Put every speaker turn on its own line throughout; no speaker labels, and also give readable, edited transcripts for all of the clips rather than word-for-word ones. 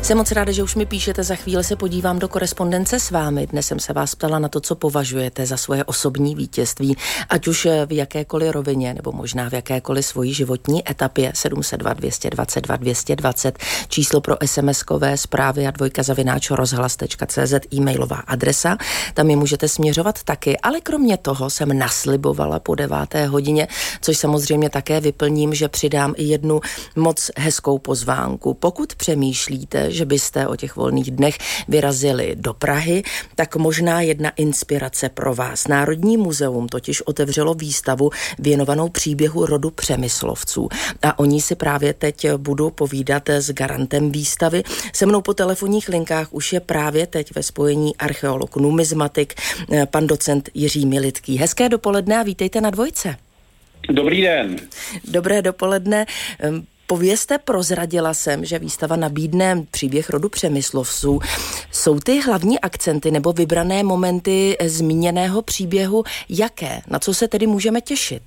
Jsem moc ráda, že už mi píšete, za chvíli se podívám do korespondence s vámi. Dnes jsem se vás ptala na to, co považujete za svoje osobní vítězství, ať už v jakékoliv rovině, nebo možná v jakékoliv svojí životní etapě. 702 222 220, číslo pro SMS-kové zprávy a _rozhlas.cz, e-mailová adresa. Tam je můžete směřovat taky, ale kromě toho jsem naslibovala po 9. hodině, což samozřejmě také vyplním, že přidám i jednu moc hezkou pozvánku. Pokud přemýšlíte, že byste o těch volných dnech vyrazili do Prahy, tak možná jedna inspirace pro vás. Národní muzeum totiž otevřelo výstavu věnovanou příběhu rodu Přemyslovců. A o ní si právě teď budu povídat s garantem výstavy. Se mnou po telefonních linkách už je právě teď ve spojení archeolog, numizmatik, pan docent Jiří Militký. Hezké dopoledne a vítejte na Dvojce.
Dobrý den.
Dobré dopoledne. Povězte, prozradila jsem, že výstava nabídne příběh rodu Přemyslovců. Jsou ty hlavní akcenty nebo vybrané momenty zmíněného příběhu jaké? Na co se tedy můžeme těšit?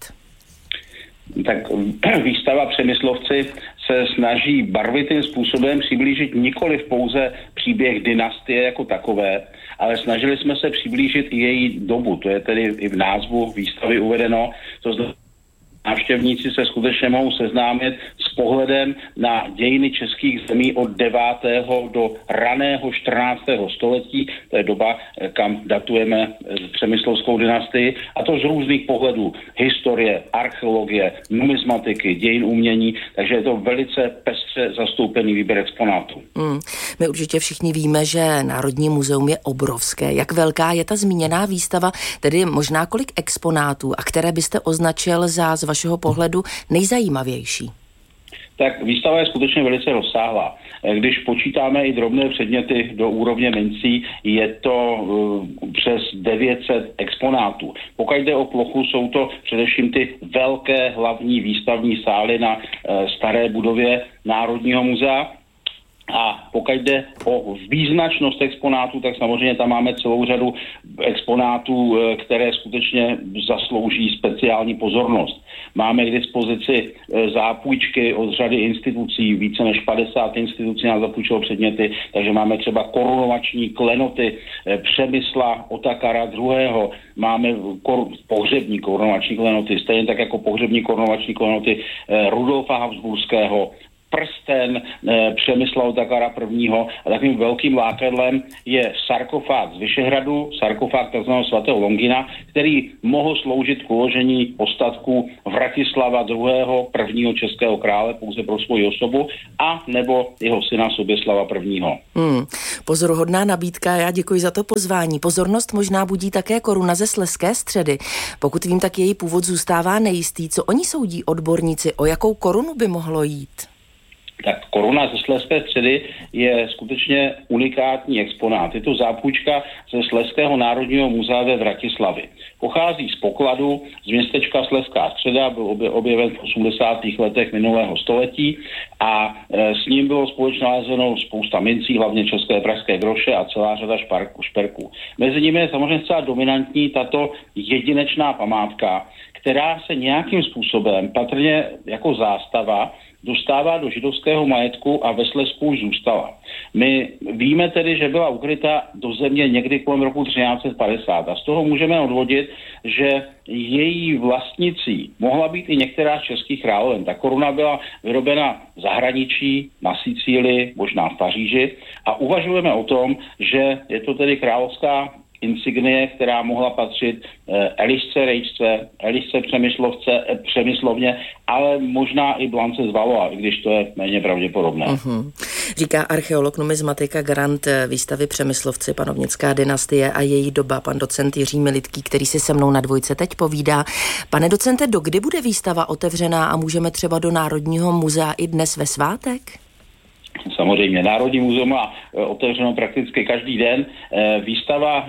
Tak výstava Přemyslovci se snaží barvitým způsobem přiblížit nikoliv pouze příběh dynastie jako takové, ale snažili jsme se přiblížit i její dobu. To je tedy i v názvu výstavy uvedeno. To znamená, návštěvníci se skutečně mohou seznámit s pohledem na dějiny českých zemí od 9. do raného 14. století. To je doba, kam datujeme Přemyslovskou dynastii. A to z různých pohledů. Historie, archeologie, numizmatiky, dějin umění. Takže je to velice pestře zastoupený výběr exponátů.
My určitě všichni víme, že Národní muzeum je obrovské. Jak velká je ta zmíněná výstava, tedy možná kolik exponátů, a které byste označil za z vašeho pohledu nejzajímavější?
Tak výstava je skutečně velice rozsáhlá. Když počítáme i drobné předměty do úrovně mincí, je to přes 900 exponátů. Pokud jde o plochu, jsou to především ty velké hlavní výstavní sály na staré budově Národního muzea. A pokud jde o význačnost exponátů, tak samozřejmě tam máme celou řadu exponátů, které skutečně zaslouží speciální pozornost. Máme k dispozici zápůjčky od řady institucí, více než 50 institucí nás zapůjčilo předměty, takže máme třeba korunovační klenoty Přemysla Otakara II. Máme pohřební korunovační klenoty, stejně tak jako pohřební korunovační klenoty Rudolfa Habsburského, prsten Přemysla Otakara I. A takovým velkým lákadlem je sarkofág z Vyšehradu, sarkofág tzv. Svatého Longina, který mohl sloužit k uložení ostatků Vratislava II., prvního českého krále, pouze pro svoji osobu, a nebo jeho syna Soběslava I.
Pozoruhodná nabídka, já děkuji za to pozvání. Pozornost možná budí také koruna ze Slezské Středy. Pokud vím, tak její původ zůstává nejistý. Co oni soudí odborníci? O jakou korunu by mohlo jít?
Tak koruna ze Slezské Středy je skutečně unikátní exponát. Je to zápůjčka ze Slezského národního muzea ve Vratislavi. Pochází z pokladu z městečka Slezská Středa, byl objeven v 80. letech minulého století a s ním bylo společně nalezeno spousta mincí, hlavně české pražské groše a celá řada šperků. Mezi nimi je samozřejmě celá dominantní tato jedinečná památka, která se nějakým způsobem, patrně jako zástava, dostává do židovského majetku a ve Slezsku už zůstala. My víme tedy, že byla ukryta do země někdy kolem roku 1350 a z toho můžeme odvodit, že její vlastnicí mohla být i některá z českých královen. Ta koruna byla vyrobena v zahraničí, na Sicílii, možná v Paříži a uvažujeme o tom, že je to tedy královská insignie, která mohla patřit Elišce Rejčce, Elišce Přemyslovně, ale možná i Blance z Valois, i když to je méně pravděpodobné.
Říká archeolog, numizmatika, garant výstavy Přemyslovci, panovnická dynastie a její doba, pan docent Jiří Militký, který si se mnou na Dvojce teď povídá. Pane docente, dokdy bude výstava otevřená a můžeme třeba do Národního muzea i dnes ve svátek?
Samozřejmě, Národní muzeum má otevřeno prakticky každý den. Výstava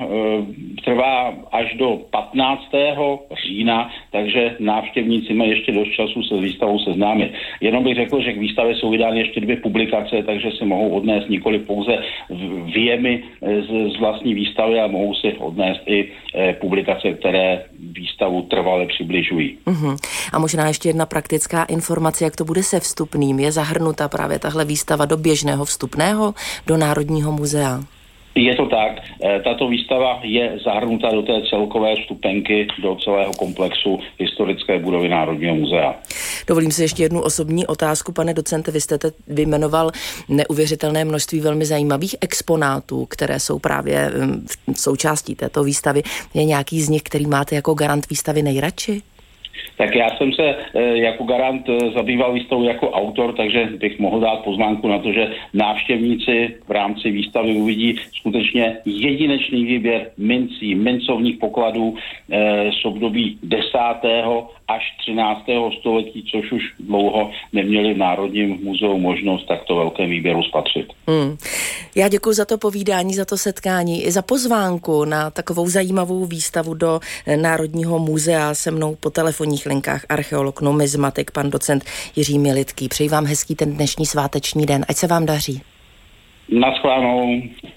trvá až do 15. října, takže návštěvníci mají ještě dost času se s výstavou seznámit. Jenom bych řekl, že k výstavě jsou vydány ještě 2 publikace, takže si mohou odnést nikoli pouze výjemy z vlastní výstavy, ale mohou si odnést i publikace, které výstavu trvale přibližují.
A možná ještě jedna praktická informace, jak to bude se vstupným. Je zahrnuta právě tahle výstava do běžného vstupného do Národního muzea?
Je to tak. Tato výstava je zahrnuta do té celkové vstupenky do celého komplexu historické budovy Národního muzea.
Dovolím si ještě jednu osobní otázku, pane docente. Vy jste vyjmenoval neuvěřitelné množství velmi zajímavých exponátů, které jsou právě součástí této výstavy. Je nějaký z nich, který máte jako garant výstavy nejradši?
Tak já jsem se jako garant zabýval výstavou jako autor, takže bych mohl dát pozvánku na to, že návštěvníci v rámci výstavy uvidí skutečně jedinečný výběr mincí, mincovních pokladů z období 10. až 13. století, což už dlouho neměli v Národním muzeu možnost takto velkém výběru spatřit.
Já děkuji za to povídání, za to setkání i za pozvánku na takovou zajímavou výstavu do Národního muzea. Se mnou po telefonních linkách archeolog, numizmatik, pan docent Jiří Militký. Přeji vám hezký ten dnešní sváteční den. Ať se vám daří.
Naschledanou.